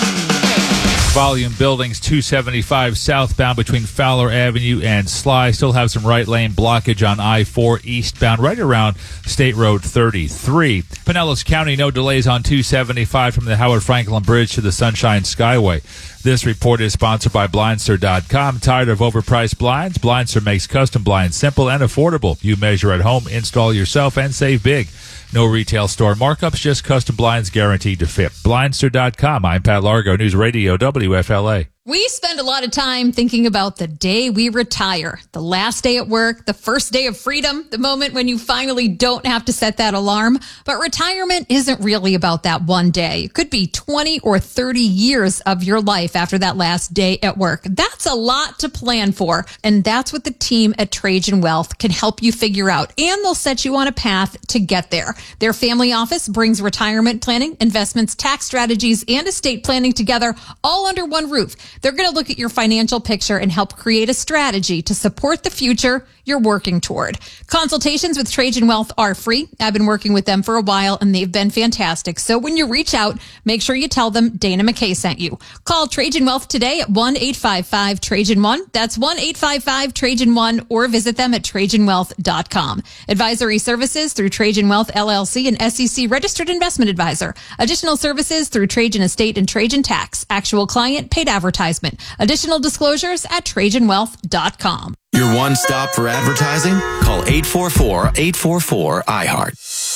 Volume buildings two seventy-five southbound between Fowler Avenue and Sly. Still have some right lane blockage on I four eastbound right around State Road thirty-three. Pinellas County, no delays on two seventy-five from the Howard Franklin Bridge to the Sunshine Skyway. This report is sponsored by Blindster dot com. Tired of overpriced blinds? Blindster makes custom blinds simple and affordable. You measure at home, install yourself, and save big. No retail store markups, just custom blinds guaranteed to fit. Blindster dot com. I'm Pat Largo, News Radio W F L A. We spend a lot of time thinking about the day we retire, the last day at work, the first day of freedom, the moment when you finally don't have to set that alarm. But retirement isn't really about that one day. It could be twenty or thirty years of your life after that last day at work. That's a lot to plan for. And that's what the team at Trajan Wealth can help you figure out. And they'll set you on a path to get there. Their family office brings retirement planning, investments, tax strategies, and estate planning together all under one roof. They're going to look at your financial picture and help create a strategy to support the future you're working toward. Consultations with Trajan Wealth are free. I've been working with them for a while, and they've been fantastic. So when you reach out, make sure you tell them Dana McKay sent you. Call Trajan Wealth today at one eight five five Trajan one. That's one eight five five Trajan one, or visit them at Trajan Wealth dot com. Advisory services through Trajan Wealth L L C, an S E C registered investment advisor. Additional services through Trajan Estate and Trajan Tax. Actual client paid advertisement. Additional disclosures at Trajan Wealth dot com. Your one stop for advertising? Call eight four four, eight four four, I heart.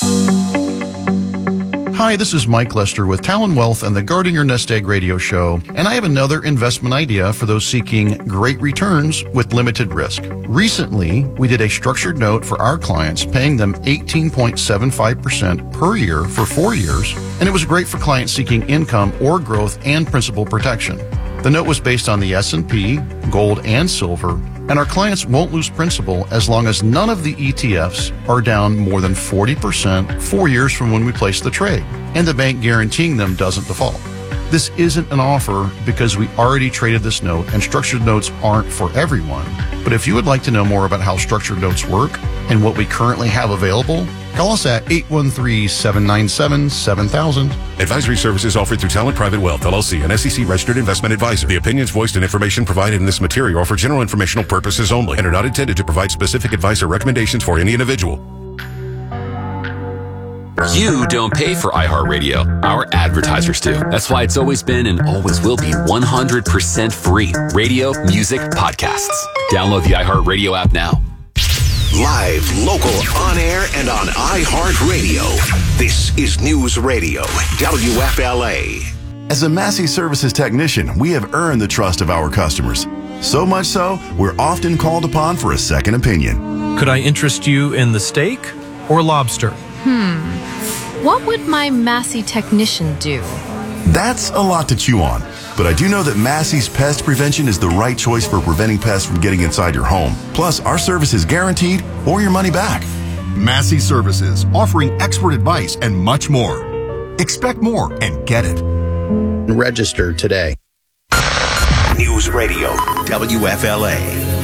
Hi, this is Mike Lester with Talon Wealth and the Guarding Your Nest Egg radio show, and I have another investment idea for those seeking great returns with limited risk. Recently, we did a structured note for our clients, paying them eighteen point seven five percent per year for four years, and it was great for clients seeking income or growth and principal protection. The note was based on the S and P, gold, and silver, and our clients won't lose principal as long as none of the E T Fs are down more than forty percent four years from when we place the trade, and the bank guaranteeing them doesn't default. This isn't an offer because we already traded this note, and structured notes aren't for everyone. But if you would like to know more about how structured notes work and what we currently have available, call us at eight one three, seven nine seven, seven thousand. Advisory services offered through Talent Private Wealth, L L C, an S E C registered investment advisor. The opinions voiced and information provided in this material are for general informational purposes only and are not intended to provide specific advice or recommendations for any individual. You don't pay for iHeartRadio. Our advertisers do. That's why it's always been and always will be one hundred percent free. Radio, music, podcasts. Download the iHeartRadio app now. Live, local, on air, and on iHeartRadio. This is News Radio W F L A. As a Massey Services technician, we have earned the trust of our customers. So much so, we're often called upon for a second opinion. Could I interest you in the steak or lobster? Hmm. What would my Massey technician do? That's a lot to chew on. But I do know that Massey's Pest Prevention is the right choice for preventing pests from getting inside your home. Plus, our service is guaranteed or your money back. Massey Services, offering expert advice and much more. Expect more and get it. Register today. News Radio, W F L A.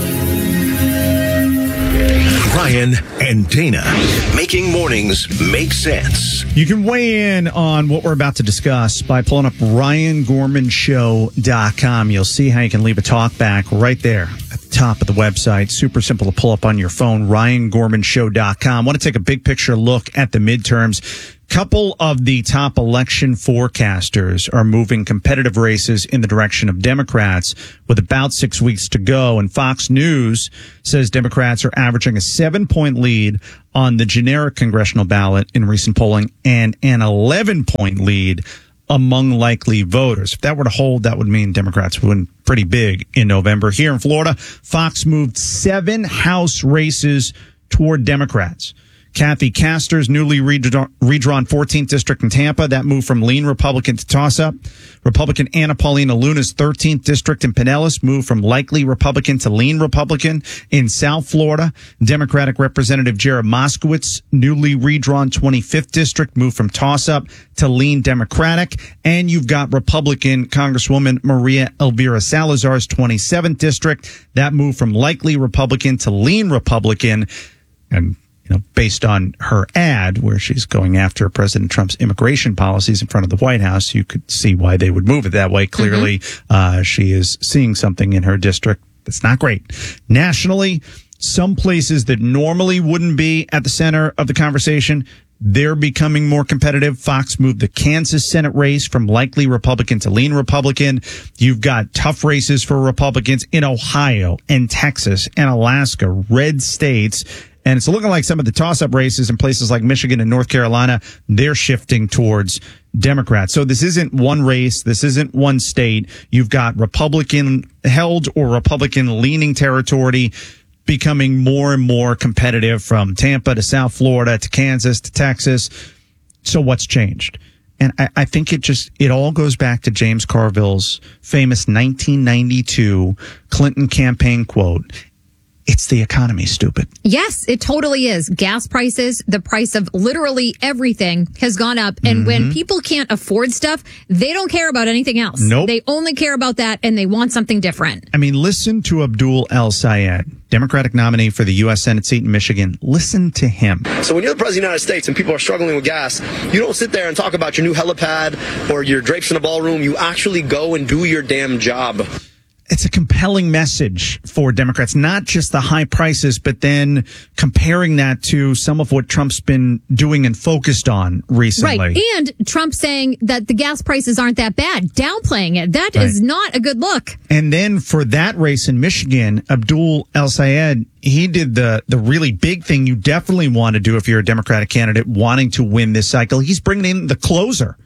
Ryan and Dana, making mornings make sense. You can weigh in on what we're about to discuss by pulling up ryan gorman show dot com. You'll see how you can leave a talk back right there at the top of the website. Super simple to pull up on your phone, ryan gorman show dot com. I want to take a big picture look at the midterms. Couple of the top election forecasters are moving competitive races in the direction of Democrats with about six weeks to go. And Fox News says Democrats are averaging a seven-point lead on the generic congressional ballot in recent polling and an eleven-point lead among likely voters. If that were to hold, that would mean Democrats would win pretty big in November. Here in Florida, Fox moved seven House races toward Democrats. Kathy Castor's newly redrawn fourteenth district in Tampa, that moved from lean Republican to toss-up. Republican Anna Paulina Luna's thirteenth district in Pinellas moved from likely Republican to lean Republican. In South Florida, Democratic Representative Jared Moskowitz, newly redrawn twenty-fifth district, moved from toss-up to lean Democratic. And you've got Republican Congresswoman Maria Elvira Salazar's twenty-seventh district. That moved from likely Republican to lean Republican. And You know, based on her ad where she's going after President Trump's immigration policies in front of the White House, you could see why they would move it that way. Clearly, mm-hmm. uh, she is seeing something in her district that's not great. Nationally, some places that normally wouldn't be at the center of the conversation, they're becoming more competitive. Fox moved the Kansas Senate race from likely Republican to lean Republican. You've got tough races for Republicans in Ohio and Texas and Alaska, red states. And it's looking like some of the toss-up races in places like Michigan and North Carolina, they're shifting towards Democrats. So this isn't one race. This isn't one state. You've got Republican-held or Republican-leaning territory becoming more and more competitive from Tampa to South Florida to Kansas to Texas. So what's changed? And I, I think it just, it all goes back to James Carville's famous nineteen ninety-two Clinton campaign quote. It's the economy, stupid. Yes, it totally is. Gas prices, the price of literally everything has gone up. And mm-hmm. when people can't afford stuff, they don't care about anything else. Nope. They only care about that and they want something different. I mean, listen to Abdul El-Sayed, Democratic nominee for the U S Senate seat in Michigan. Listen to him. So when you're the president of the United States and people are struggling with gas, you don't sit there and talk about your new helipad or your drapes in a ballroom. You actually go and do your damn job. It's a compelling message for Democrats, not just the high prices, but then comparing that to some of what Trump's been doing and focused on recently. Right. And Trump saying that the gas prices aren't that bad, downplaying it. That right. is not a good look. And then for that race in Michigan, Abdul El-Sayed, he did the, the really big thing you definitely want to do if you're a Democratic candidate wanting to win this cycle. He's bringing in the closer,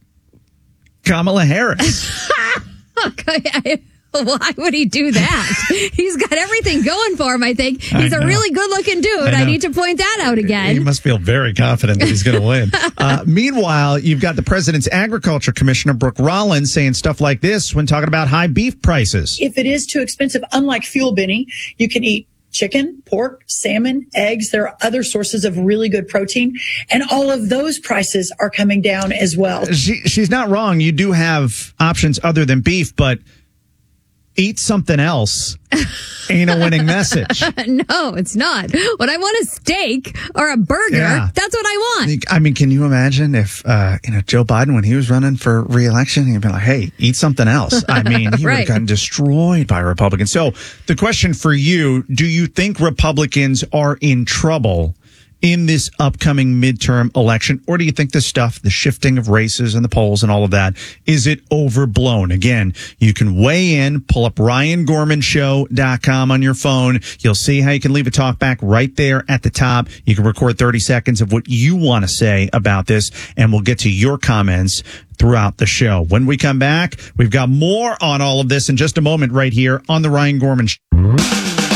Kamala Harris. Okay. Why would he do that? He's got everything going for him, I think. He's a really good-looking dude. I, I need to point that out again. He must feel very confident that he's going to win. uh, meanwhile, you've got the president's agriculture commissioner, Brooke Rollins, saying stuff like this when talking about high beef prices. If it is too expensive, unlike fuel, Benny, you can eat chicken, pork, salmon, eggs. There are other sources of really good protein, and all of those prices are coming down as well. She, she's not wrong. You do have options other than beef, but eat something else ain't a winning message. No, it's not. When I want a steak or a burger, yeah. that's what I want. I mean, can you imagine if, uh, you know, Joe Biden, when he was running for re-election, he'd be like, hey, eat something else. I mean, he right. would have gotten destroyed by Republicans. So the question for you, do you think Republicans are in trouble in this upcoming midterm election? Or do you think this stuff, the shifting of races and the polls and all of that, is it overblown? Again, you can weigh in, pull up ryan gorman show dot com on your phone. You'll see how you can leave a talk back right there at the top. You can record thirty seconds of what you want to say about this, and we'll get to your comments throughout the show. When we come back, we've got more on all of this in just a moment right here on the Ryan Gorman Show.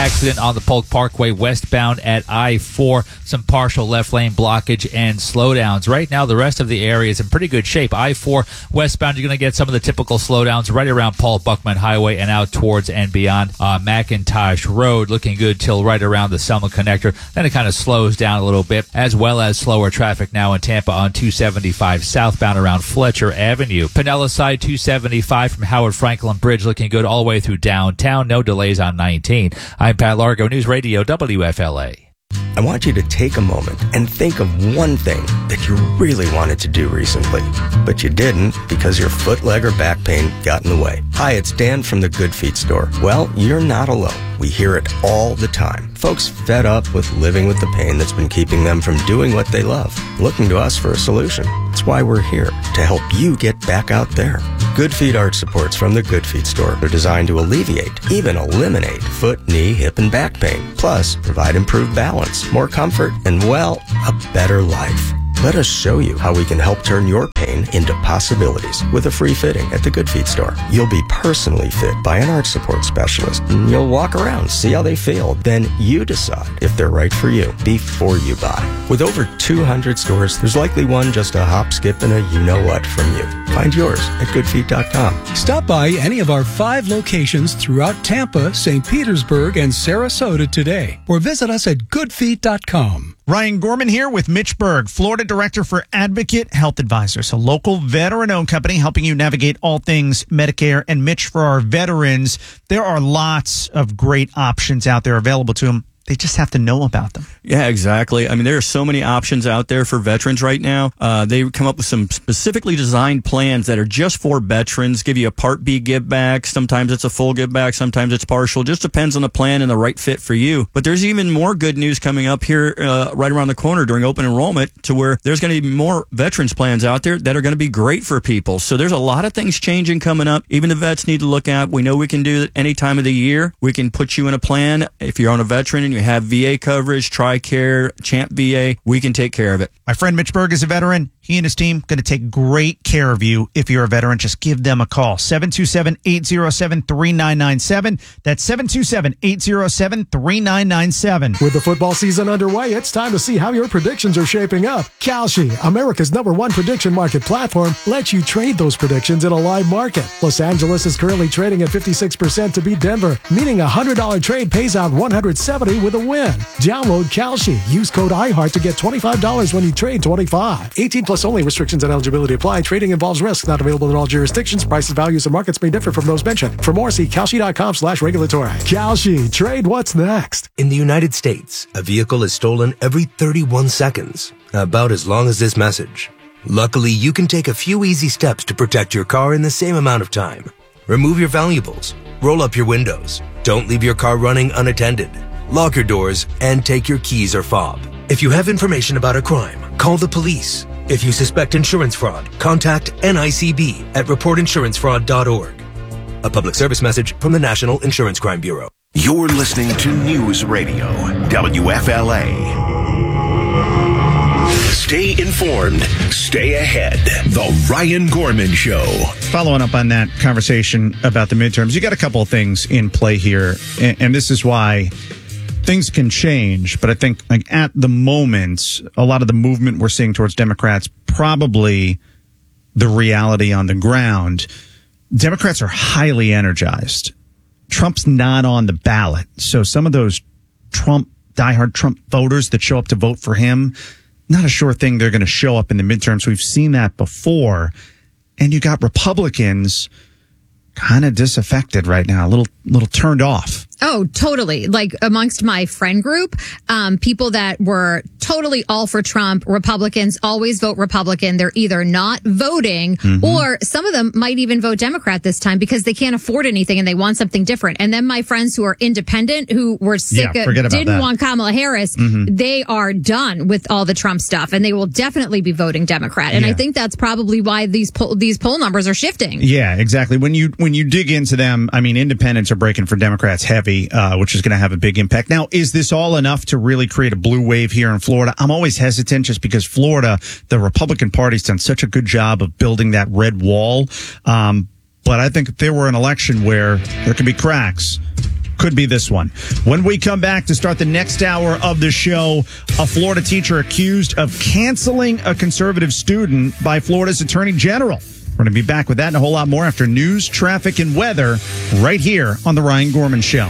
accident on the Polk Parkway westbound at I four. Some partial left lane blockage and slowdowns. Right now, the rest of the area is in pretty good shape. I four westbound, you're going to get some of the typical slowdowns right around Paul Buckman Highway and out towards and beyond uh, McIntosh Road. Looking good till right around the Selma connector. Then it kind of slows down a little bit, as well as slower traffic now in Tampa on two seventy-five southbound around Fletcher Avenue. Pinellas side two seventy-five from Howard Franklin Bridge looking good all the way through downtown. No delays on nineteen. I'm Pat Largo, News Radio W F L A. I want you to take a moment and think of one thing that you really wanted to do recently, but you didn't because your foot, leg, or back pain got in the way. Hi, it's Dan from the Good Feet store. Well, you're not alone. We hear it all the time. Folks fed up with living with the pain that's been keeping them from doing what they love, looking to us for a solution. That's why we're here, to help you get back out there. Good Feet arch supports from the Good Feet store are designed to alleviate, even eliminate, foot, knee, hip, and back pain. Plus, provide improved balance, more comfort, and, well, a better life. Let us show you how we can help turn your pain into possibilities with a free fitting at the Good Feet store. You'll be personally fit by an arch support specialist, and you'll walk around, see how they feel. Then you decide if they're right for you before you buy. With over two hundred stores, there's likely one just a hop, skip, and a you-know-what from you. Find yours at good feet dot com. Stop by any of our five locations throughout Tampa, Saint Petersburg, and Sarasota today, or visit us at good feet dot com. Ryan Gorman here with Mitch Berg, Florida Director for Advocate Health Advisors, a local veteran-owned company helping you navigate all things Medicare. And Mitch, for our veterans, there are lots of great options out there available to them. They just have to know about them. Yeah, exactly. I mean, there are so many options out there for veterans right now. Uh, they come up with some specifically designed plans that are just for veterans, give you a Part B give back. Sometimes it's a full give back. Sometimes it's partial. Just depends on the plan and the right fit for you. But there's even more good news coming up here uh, right around the corner during open enrollment, to where there's going to be more veterans plans out there that are going to be great for people. So there's a lot of things changing coming up. Even the vets need to look at. We know we can do it any time of the year. We can put you in a plan. If you're on a veteran and you have V A coverage, TRICARE, Champ V A, we can take care of it. My friend Mitch Berg is a veteran. He and his team going to take great care of you. If you're a veteran, just give them a call. seven two seven, eight zero seven, three nine nine seven. That's seven two seven, eight zero seven, three nine nine seven. With the football season underway, it's time to see how your predictions are shaping up. Kalshi, America's number one prediction market platform, lets you trade those predictions in a live market. Los Angeles is currently trading at fifty-six percent to beat Denver, meaning a one hundred dollars trade pays out one hundred seventy dollars with a win. Download Kalshi. Use code iHeart to get twenty-five dollars when you trade twenty-five dollars. eighteen plus only. Restrictions and eligibility apply. Trading involves risk. Not available in all jurisdictions. Prices, values, and markets may differ from those mentioned. For more, see Kalshi.com slash regulatory. Kalshi. Trade what's next. In the United States, a vehicle is stolen every thirty-one seconds. About as long as this message. Luckily, you can take a few easy steps to protect your car in the same amount of time. Remove your valuables. Roll up your windows. Don't leave your car running unattended. Lock your doors and take your keys or fob. If you have information about a crime, call the police. If you suspect insurance fraud, contact N I C B at report insurance fraud dot org. A public service message from the National Insurance Crime Bureau. You're listening to News Radio W F L A. Stay informed, stay ahead. The Ryan Gorman Show. Following up on that conversation about the midterms, you got a couple of things in play here, and, and this is why things can change. But I think, like, at the moment, a lot of the movement we're seeing towards Democrats, probably the reality on the ground. Democrats are highly energized. Trump's not on the ballot, so some of those Trump diehard Trump voters that show up to vote for him, not a sure thing they're going to show up in the midterms. We've seen that before. And you got Republicans kind of disaffected right now, a little little turned off. Oh, totally. Like amongst my friend group, um, people that were totally all for Trump, Republicans always vote Republican. They're either not voting mm-hmm. or some of them might even vote Democrat this time because they can't afford anything and they want something different. And then my friends who are independent, who were sick, yeah, of, didn't that. want Kamala Harris, mm-hmm. they are done with all the Trump stuff and they will definitely be voting Democrat. And yeah. I think that's probably why these poll, these poll numbers are shifting. Yeah, exactly. When you, when you dig into them, I mean, independents are breaking for Democrats heavy, uh, which is going to have a big impact. Now, is this all enough to really create a blue wave here in Florida? I'm always hesitant just because Florida, the Republican Party's done such a good job of building that red wall. Um, but I think if there were an election where there could be cracks, could be this one. When we come back to start the next hour of the show, a Florida teacher accused of canceling a conservative student by Florida's Attorney General. We're going to be back with that and a whole lot more after news, traffic, and weather right here on The Ryan Gorman Show.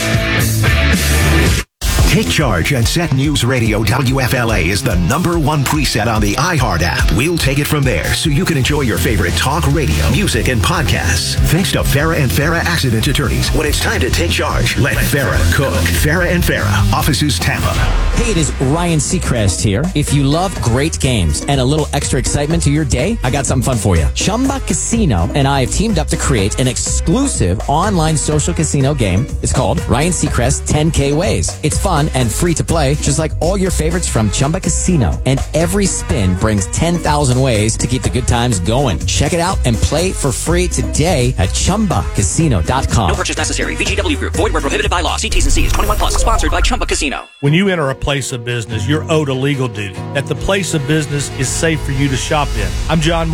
Take charge and set News Radio W F L A is the number one preset on the iHeart app. We'll take it from there so you can enjoy your favorite talk radio, music, and podcasts. Thanks to Farah and Farah Accident Attorneys. When it's time to take charge, let Farah cook. Farah and Farah, offices Tampa. Hey, it is Ryan Seacrest here. If you love great games and a little extra excitement to your day, I got something fun for you. Chumba Casino and I have teamed up to create an exclusive online social casino game. It's called Ryan Seacrest ten K Ways. It's fun and free to play, just like all your favorites from Chumba Casino. And every spin brings ten thousand ways to keep the good times going. Check it out and play for free today at chumba casino dot com. No purchase necessary. V G W Group. Void where prohibited by law. See T's and C's. twenty-one plus. Sponsored by Chumba Casino. When you enter a place of business, you're owed a legal duty. That the place of business is safe for you to shop in. I'm John